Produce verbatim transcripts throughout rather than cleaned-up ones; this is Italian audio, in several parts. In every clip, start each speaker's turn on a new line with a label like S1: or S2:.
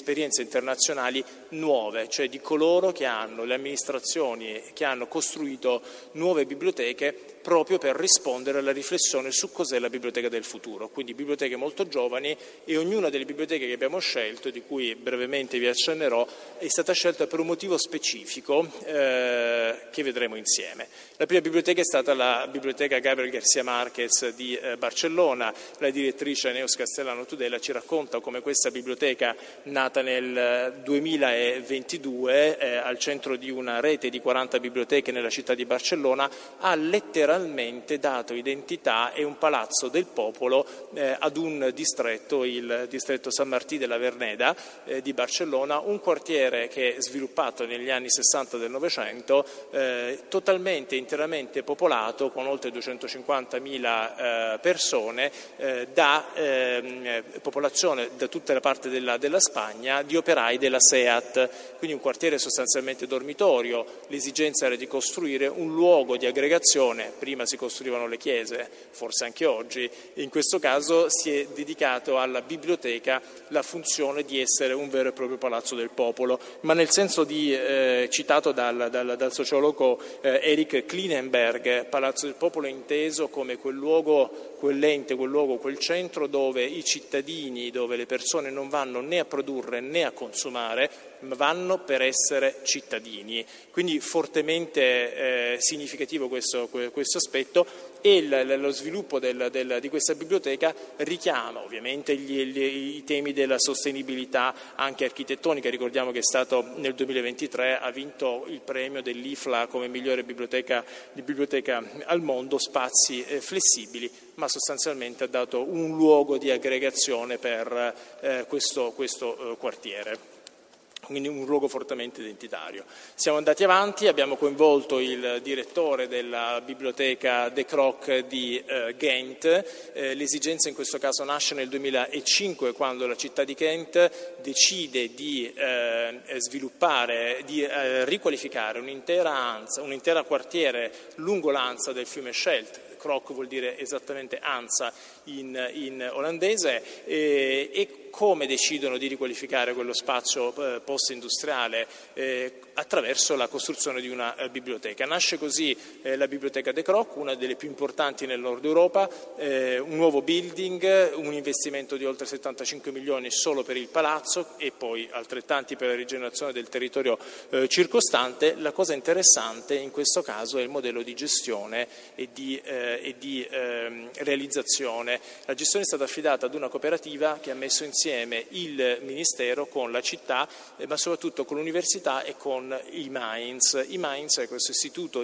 S1: esperienze internazionali nuove, cioè di coloro che hanno, le amministrazioni che hanno costruito nuove biblioteche proprio per rispondere alla riflessione su cos'è la biblioteca del futuro. Quindi biblioteche molto giovani, e ognuna delle biblioteche che abbiamo scelto, di cui brevemente vi accennerò, è stata scelta per un motivo specifico eh, che vedremo insieme. La prima biblioteca è stata la biblioteca Gabriel García Márquez di eh, Barcellona. La direttrice Neus Castellano Tudela ci racconta come questa biblioteca, nata nel duemilaventidue eh, al centro di una rete di quaranta biblioteche nella città di Barcellona, ha letteralmente dato identità e un palazzo del popolo eh, ad un distretto, il distretto San Martí de la Verneda eh, di Barcellona, un quartiere che è sviluppato negli anni sessanta del Novecento, eh, totalmente, interamente popolato, con oltre duecentocinquantamila eh, persone, eh, da eh, popolazione da tutta la parte della, della Spagna, di operai della SEAT, quindi un quartiere sostanzialmente dormitorio. L'esigenza era di costruire un luogo di aggregazione. Prima si costruivano le chiese, forse anche oggi, in questo caso si è dedicato alla biblioteca la funzione di essere un vero e proprio palazzo del popolo, ma nel senso di, eh, citato dal, dal, dal sociologo eh, Eric Klinenberg, palazzo del popolo è inteso come quel luogo, quell'ente, quel luogo, quel centro dove i cittadini, dove le persone non vanno né a produrre né a consumare, ma vanno per essere cittadini. Quindi fortemente eh, significativo questo, questo aspetto, e il, lo sviluppo del, del, di questa biblioteca richiama ovviamente gli, gli, i temi della sostenibilità anche architettonica. Ricordiamo che è stato nel duemilaventitré, ha vinto il premio dell'I F L A come migliore biblioteca, di biblioteca al mondo, spazi eh, flessibili, ma sostanzialmente ha dato un luogo di aggregazione per eh, questo, questo eh, quartiere. Quindi un luogo fortemente identitario. Siamo andati avanti, abbiamo coinvolto il direttore della biblioteca De Croc di eh, Ghent. Eh, l'esigenza in questo caso nasce nel duemilacinque, quando la città di Ghent decide di eh, sviluppare, di eh, riqualificare un'intera Ansa, un'intera quartiere lungo l'Ansa del fiume Scheldt. Croc vuol dire esattamente Ansa in, in olandese, eh, e come decidono di riqualificare quello spazio eh, post-industriale eh, attraverso la costruzione di una eh, biblioteca. Nasce così eh, la biblioteca De Croc, una delle più importanti nel nord Europa, eh, un nuovo building, un investimento di oltre settantacinque milioni solo per il palazzo e poi altrettanti per la rigenerazione del territorio eh, circostante. La cosa interessante in questo caso è il modello di gestione e di, eh, e di eh, realizzazione. La gestione è stata affidata ad una cooperativa che ha messo insieme il Ministero con la città, eh, ma soprattutto con l'università e con i Mainz. I Mainz è questo istituto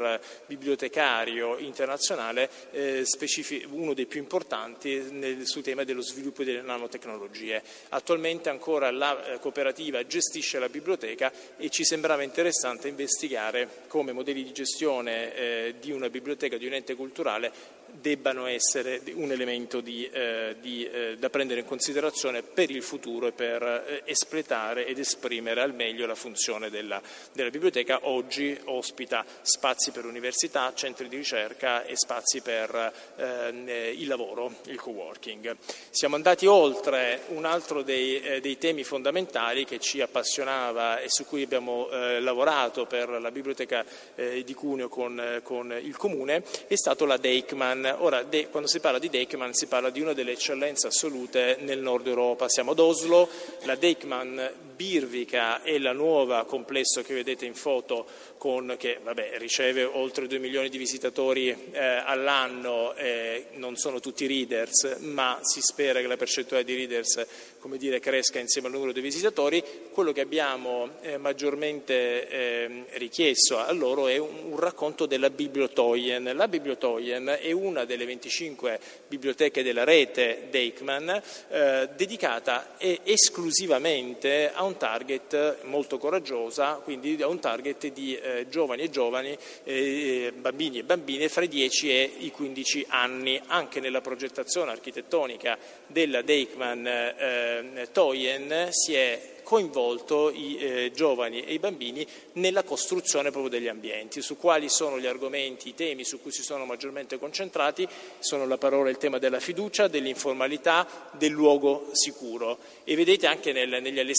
S1: interbibliotecario internazionale, eh, specific- uno dei più importanti nel, sul tema dello sviluppo delle nanotecnologie. Attualmente ancora la eh, cooperativa gestisce la biblioteca, e ci sembrava interessante investigare come modelli di gestione eh, di una biblioteca, di un ente culturale, debbano essere un elemento di, eh, di, eh, da prendere in considerazione per il futuro e per eh, espletare ed esprimere al meglio la funzione della, della biblioteca. Oggi ospita spazi per università, centri di ricerca e spazi per eh, il lavoro, il co-working. Siamo andati oltre un altro dei, eh, dei temi fondamentali che ci appassionava e su cui abbiamo eh, lavorato per la biblioteca eh, di Cuneo con, con il Comune, è stato la Deichmann. Ora, de, quando si parla di Deichmann si parla di una delle eccellenze assolute nel nord Europa. Siamo ad Oslo, la Deichmann Birvika è la nuova complesso che vedete in foto, con, che vabbè, riceve oltre due milioni di visitatori eh, all'anno. Eh, non sono tutti readers, ma si spera che la percentuale di readers, come dire, cresca insieme al numero dei visitatori. Quello che abbiamo eh, maggiormente eh, richiesto a loro è un, un racconto della Bibliotoien. La Bibliotoien è una delle venticinque biblioteche della rete Deichmann, eh, dedicata eh, esclusivamente a un target molto coraggiosa, quindi a un target di eh, giovani e giovani, eh, bambini e bambine fra i dieci e i quindici anni. Anche nella progettazione architettonica della Deichmann eh, Toyen si è coinvolto i eh, giovani e i bambini nella costruzione proprio degli ambienti. Su quali sono gli argomenti, i temi su cui si sono maggiormente concentrati? Sono la parola, il tema della fiducia, dell'informalità, del luogo sicuro. E vedete anche nel, negli allestimenti